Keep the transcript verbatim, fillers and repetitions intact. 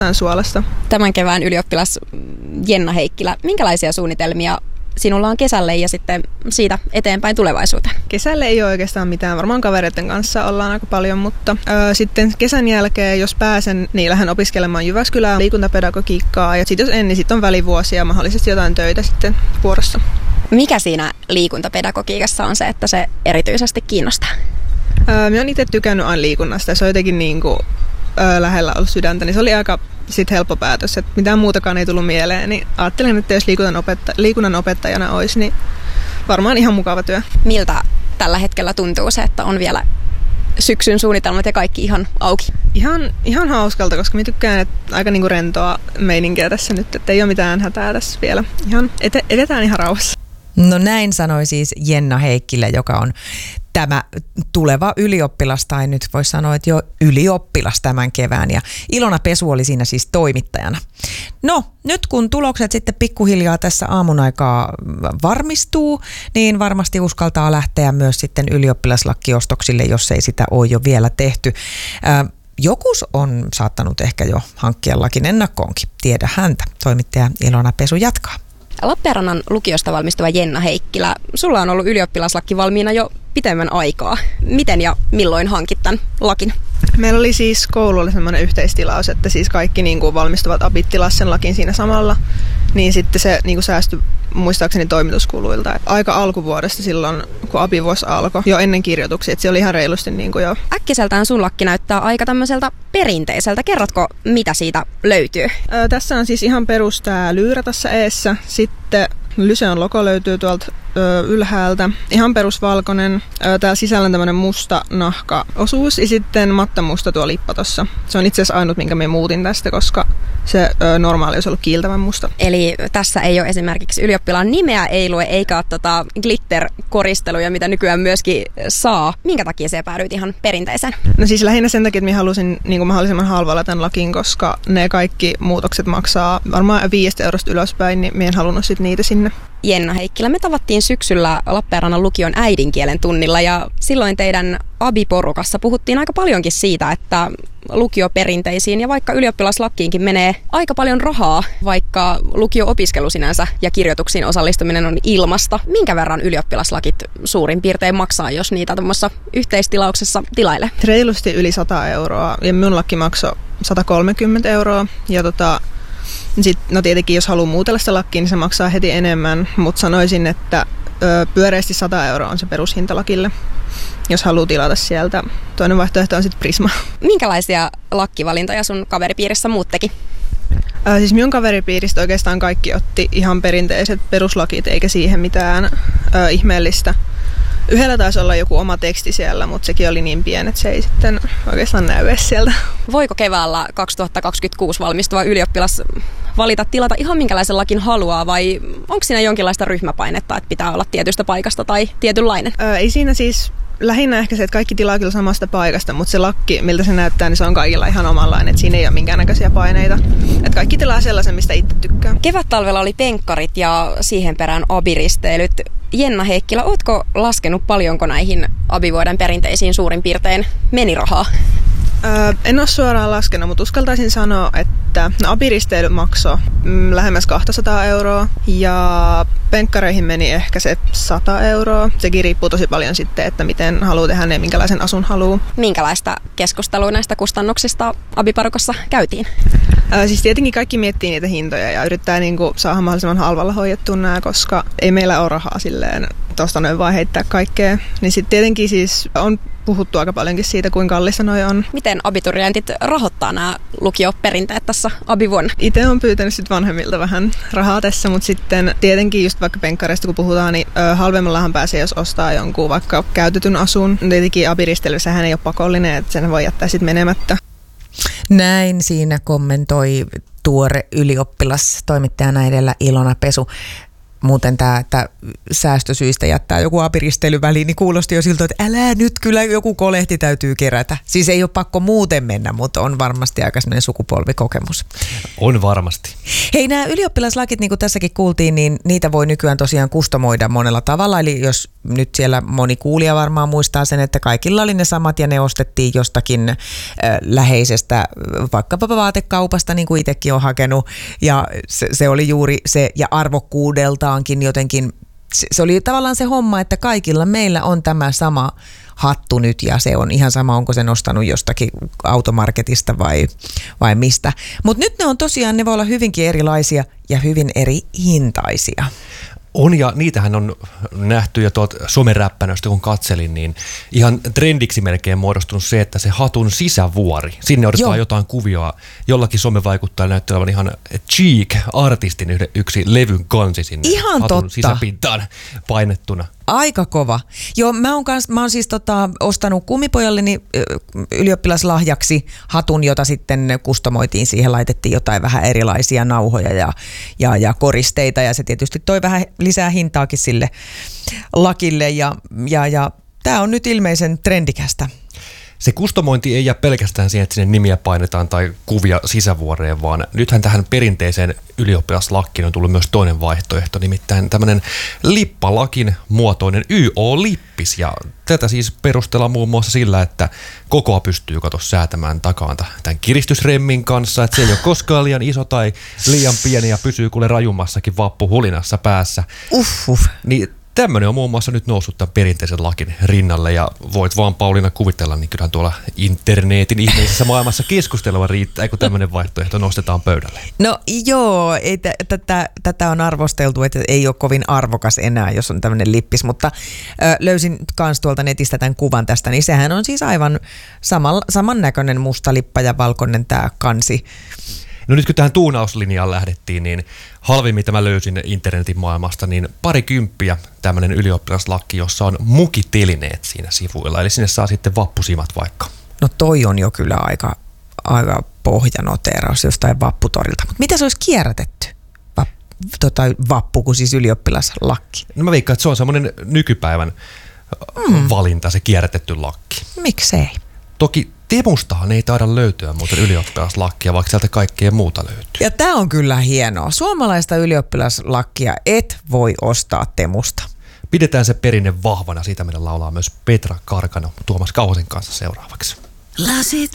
suolasta. Tämän kevään ylioppilas Jenna Heikkilä, minkälaisia suunnitelmia sinulla on kesälle ja sitten siitä eteenpäin tulevaisuuteen? Kesälle ei ole oikeastaan mitään. Varmaan kavereiden kanssa ollaan aika paljon, mutta ö, sitten kesän jälkeen, jos pääsen, niin lähden opiskelemaan Jyväskylään liikuntapedagogiikkaa. Ja sitten jos en, niin sitten on välivuosia ja mahdollisesti jotain töitä sitten vuorossa. Mikä siinä liikuntapedagogiikassa on se, että se erityisesti kiinnostaa? Öö, minä olen itse tykännyt aina liikunnasta ja se on jotenkin niin kuin, öö, lähellä ollut sydäntä, niin se oli aika sit helppo päätös, että mitään muutakaan ei tullut mieleen. Niin ajattelin, että jos liikunnan, opetta- liikunnan opettajana olisi, niin varmaan ihan mukava työ. Miltä tällä hetkellä tuntuu se, että on vielä syksyn suunnitelmat ja kaikki ihan auki? Ihan, ihan hauskalta, koska minä tykkään, että aika niinku rentoa meininkiä tässä nyt, että ei ole mitään hätää tässä vielä. Ihan ete- edetään ihan rauhassa. No näin sanoi siis Jenna Heikkilä, joka on tämä tuleva ylioppilas, tai nyt voisi sanoa, että jo ylioppilas tämän kevään. Ja Ilona Pesu oli siinä siis toimittajana. No, nyt kun tulokset sitten pikkuhiljaa tässä aamun aikaa varmistuu, niin varmasti uskaltaa lähteä myös sitten ylioppilaslakkiostoksille, jos ei sitä ole jo vielä tehty. Ää, Jokus on saattanut ehkä jo hankkia lakin ennakkoonkin. Tiedä häntä. Toimittaja Ilona Pesu jatkaa. Lappeenrannan lukiosta valmistuva Jenna Heikkilä, sulla on ollut ylioppilaslaki valmiina jo pitemmän aikaa. Miten ja milloin hankit tämän lakin? Meillä oli siis koululla semmoinen yhteistilaus, että siis kaikki niin kuin valmistuvat abit tilasi sen lakin siinä samalla, niin sitten se niin kuin säästyi muistaakseni toimituskuluilta. Aika alkuvuodesta silloin, kun abivuosi alkoi, jo ennen kirjoituksia, että se oli ihan reilusti niin kuin jo. Äkkiseltään sun lakki näyttää aika tämmöiseltä perinteiseltä. Kerrotko, mitä siitä löytyy? Öö, tässä on siis ihan perus tää lyyrä tässä eessä, sitten Lyseon logo löytyy tuolta ö, ylhäältä. Ihan perusvalkoinen. Ö, täällä sisällä on tämmönen musta nahkaosuus ja sitten mattamusta tuo lippa tossa. Se on itse asiassa ainut, minkä me muutin tästä, koska se ö, normaali olisi ollut kiiltävän musta. Eli tässä ei ole esimerkiksi ylioppilaan nimeä ei lue, eikä ole tota glitter-koristeluja, mitä nykyään myöskin saa. Minkä takia se päädyit ihan perinteiseen? No siis lähinnä sen takia, että minä halusin niin kuin mahdollisimman halvalla tämän lakin, koska ne kaikki muutokset maksaa varmaan viidestä eurosta ylöspäin, niin minä en halunnut sit niitä sinne. Jenna Heikkilä, me tavattiin syksyllä Lappeenrannan lukion äidinkielen tunnilla ja silloin teidän abiporukassa puhuttiin aika paljonkin siitä, että lukioperinteisiin ja vaikka ylioppilaslakkiinkin menee aika paljon rahaa, vaikka lukio-opiskelu sinänsä ja kirjoituksiin osallistuminen on ilmasta. Minkä verran ylioppilaslakit suurin piirtein maksaa, jos niitä tuommoissa yhteistilauksessa tilailee? Reilusti yli sata euroa ja minun lakki maksoi sata kolmekymmentä euroa ja tota... Sitten, no tietenkin, jos haluaa muutella sitä lakkiin, niin se maksaa heti enemmän, mutta sanoisin, että ö, pyöreästi sata euroa on se perushinta lakille, jos haluaa tilata sieltä. Toinen vaihtoehto on sitten Prisma. Minkälaisia lakkivalintoja sun kaveripiirissä muut teki? Ö, siis minun kaveripiiristä oikeastaan kaikki otti ihan perinteiset peruslakit, eikä siihen mitään ö, ihmeellistä. Yhdellä taisi olla joku oma teksti siellä, mutta sekin oli niin pieni, että se ei sitten oikeastaan näy edes sieltä. Voiko keväällä kaksituhattakaksikymmentäkuusi valmistuva ylioppilas valita tilata ihan minkälaisen lakin haluaa vai onko siinä jonkinlaista ryhmäpainetta, että pitää olla tietystä paikasta tai tietynlainen? Öö, ei siinä siis lähinnä ehkä se, että kaikki tilaa kyllä samasta paikasta, mutta se lakki, miltä se näyttää, niin se on kaikilla ihan omanlainen, että siinä ei ole minkäännäköisiä paineita. Että kaikki tilaa sellaisen, mistä itse tykkää. Kevättalvella oli penkkarit ja siihen perään abiristeilyt. Jenna Heikkilä, ootko laskenut paljonko näihin abivuoden perinteisiin suurin piirtein meni rahaa? Öö, en ole suoraan laskenut, mutta uskaltaisin sanoa, että no, abiristeily maksoi mm, lähemmäs kaksisataa euroa ja penkkareihin meni ehkä se sata euroa. Sekin riippuu tosi paljon sitten, että miten haluaa tehdä ne, minkälaisen asun haluaa. Minkälaista keskustelua näistä kustannuksista abiparukossa käytiin? Öö, siis tietenkin kaikki miettii niitä hintoja ja yrittää niinku saada mahdollisimman halvalla hoidettua nämä, koska ei meillä ole rahaa silleen tuosta noin vaan heittää kaikkea. Niin sitten tietenkin siis on puhuttu aika paljonkin siitä, kuinka kallista noi on. Miten abiturientit rahoittaa nämä lukioperinteet tässä abivuonna? Itse olen pyytänyt sit vanhemmilta vähän rahaa tässä, mutta sitten tietenkin just vaikka penkkareista kun puhutaan, niin ö, halvemmallahan pääsee, jos ostaa jonkun vaikka käytetyn asun. Tietenkin abiristelysähän ei ole pakollinen, että sen voi jättää sitten menemättä. Näin siinä kommentoi tuore ylioppilas toimittajana edellä Ilona Pesu. Muuten tämä, että säästösyistä jättää joku abiristely väliin, niin kuulosti jo siltä, että älä nyt, kyllä joku kolehti täytyy kerätä. Siis ei ole pakko muuten mennä, mutta on varmasti aika sellainen sukupolvikokemus. On varmasti. Hei, nämä ylioppilaslakit, niin kuin tässäkin kuultiin, niin niitä voi nykyään tosiaan kustomoida monella tavalla. Eli jos nyt siellä moni kuulija varmaan muistaa sen, että kaikilla oli ne samat ja ne ostettiin jostakin äh, läheisestä, vaikkapa vaatekaupasta, niin kuin itsekin on hakenut. Ja se, se oli juuri se, ja arvokkuudeltaankin jotenkin, se, se oli tavallaan se homma, että kaikilla meillä on tämä sama hattu nyt ja se on ihan sama, onko sen ostanut jostakin automarketista vai, vai mistä. Mutta nyt ne on tosiaan, ne voi olla hyvinkin erilaisia ja hyvin eri hintaisia. On, ja niitähän on nähty jo tuolta someräppänöstä, kun katselin, niin ihan trendiksi melkein muodostunut se, että se hatun sisävuori, sinne otetaan Joo. jotain kuvioa, jollakin somevaikuttajalla näyttää olevan ihan Cheek-artistin yksi levyn kansi sinne ihan hatun totta. sisäpintaan painettuna. Aika kova. Joo, mä oon, kans, mä oon siis tota, ostanut kummipojalleni ylioppilaslahjaksi hatun, jota sitten kustomoitiin. Siihen laitettiin jotain vähän erilaisia nauhoja ja, ja, ja koristeita ja se tietysti toi vähän lisää hintaakin sille lakille ja, ja, ja tää on nyt ilmeisen trendikästä. Se kustomointi ei jää pelkästään siihen, että sinne nimiä painetaan tai kuvia sisävuoreen, vaan nythän tähän perinteiseen ylioppilaslakkiin on tullut myös toinen vaihtoehto, nimittäin tämmöinen lippalakin muotoinen Y O-lippis. Ja tätä siis perustellaan muun muassa sillä, että kokoa pystyy kato säätämään takaan tämän kiristysremmin kanssa, että se ei ole koskaan liian iso tai liian pieni ja pysyy kuule rajummassakin vappuhulinassa päässä. Uff, uff. Niin tämmöinen on muun muassa nyt noussut tämän perinteisen lakin rinnalle ja voit vaan Pauliina kuvitella, niin kyllähän tuolla internetin ihmeisessä maailmassa keskustelua riittää, kun tämmöinen vaihtoehto nostetaan pöydälle. No joo, ei t- tätä, tätä on arvosteltu, että ei ole kovin arvokas enää, jos on tämmöinen lippis, mutta ö, löysin kans tuolta netistä tämän kuvan tästä, niin sehän on siis aivan saman, samannäköinen musta lippa ja valkoinen tämä kansi. No nyt kun tähän tuunauslinjaan lähdettiin, niin halvimmin tämä löysin internetin maailmasta, niin pari kymppiä tämmöinen ylioppilaslakki, jossa on mukitelineet siinä sivuilla. Eli sinne saa sitten vappusimat vaikka. No toi on jo kyllä aika, aika pohjanoteeraus jostain vapputorilta. Mutta mitä se olisi kierrätetty? Vapp, tota, vappu kuin siis ylioppilaslakki. No mä veikkaan, että se on semmoinen nykypäivän mm. valinta, se kierrätetty lakki. Miksei? Toki Temustahan ei taida löytyä muuten ylioppilaslakkia, vaikka sieltä kaikkea muuta löytyy. Ja tää on kyllä hienoa. Suomalaista ylioppilaslakkia et voi ostaa Temusta. Pidetään se perinne vahvana. Siitä meidän laulaa myös Petra Karkano Tuomas Kauhasen kanssa seuraavaksi. Lasit